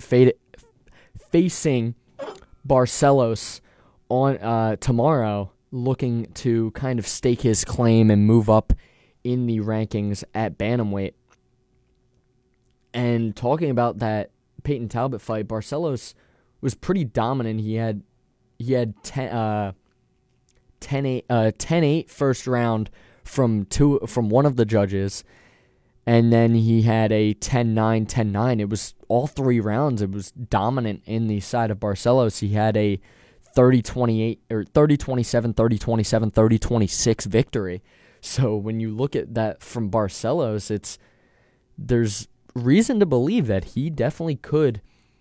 facing Barcelos on tomorrow, looking to kind of stake his claim and move up in the rankings at bantamweight. And talking about that Peyton Talbot fight, Barcelos was pretty dominant. He had 10-8 first round from one of the judges, and then he had a 10-9, 10-9. It was all 3 rounds. It was dominant in the side of Barcelos. He had a 30-28 or 30-27, 30-27, 30-26 victory. So when you look at that from Barcelos, there's reason to believe that he definitely could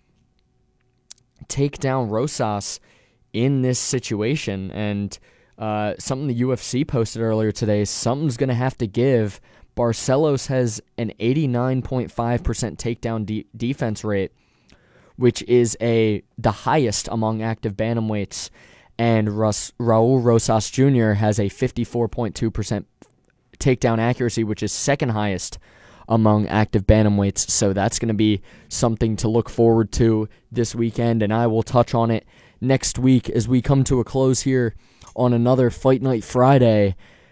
take down Rosas in this situation. And something the UFC posted earlier today, something's going to have to give. Barcelos has an 89.5% takedown defense rate, which is the highest among active bantamweights, and Raul Rosas Jr. has a 54.2% takedown accuracy, which is second highest among active bantamweights. So that's going to be something to look forward to this weekend, and I will touch on it next week as we come to a close here on another Fight Night Friday.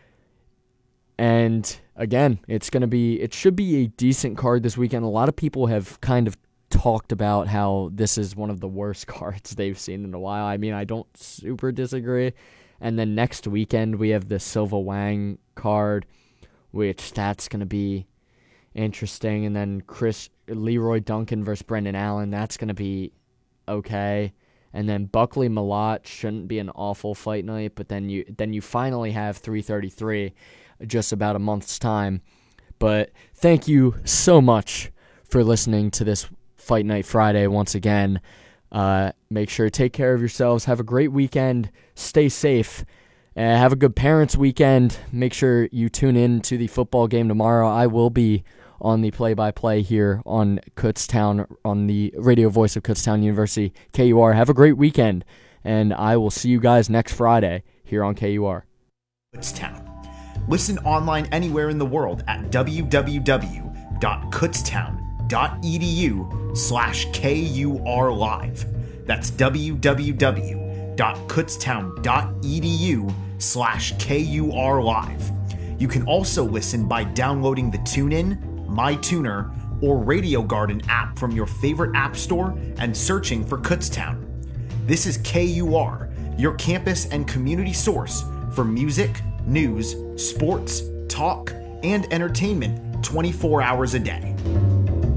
And again, it should be a decent card this weekend. A lot of people have kind of talked about how this is one of the worst cards they've seen in a while. I mean, I don't super disagree. And then next weekend we have the Silva Wang card, which that's going to be interesting. And then Leroy Duncan versus Brendan Allen, that's going to be okay. And then Buckley Malott shouldn't be an awful fight night, but then you finally have 333 just about a month's time. But thank you so much for listening to this Fight Night Friday once again. Make sure to take care of yourselves. Have a great weekend. Stay safe. Have a good Parents' Weekend. Make sure you tune in to the football game tomorrow. I will be on the play-by-play here on Kutztown, on the radio voice of Kutztown University, KUR. Have a great weekend, and I will see you guys next Friday here on KUR. Kutztown. Listen online anywhere in the world at www.kutztown.edu/KUR Live. That's www.kutztown.edu/KUR Live. You can also listen by downloading the TuneIn, MyTuner, or Radio Garden app from your favorite app store and searching for Kutztown. This is KUR, your campus and community source for music, news, sports, talk, and entertainment 24 hours a day.